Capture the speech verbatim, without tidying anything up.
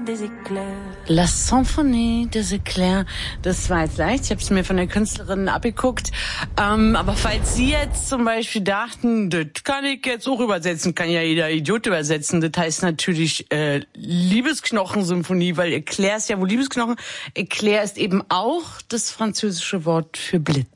des éclairs. La Symphonie des Éclairs, das war jetzt leicht. Ich habe es mir von der Künstlerin abgeguckt. Ähm, aber falls Sie jetzt zum Beispiel dachten, das kann ich jetzt auch übersetzen, kann ja jeder Idiot übersetzen. Das heißt natürlich äh, Liebesknochen-Symphonie, weil Éclair ist ja wohl Liebesknochen. Éclair ist eben auch das französische Wort für Blitz.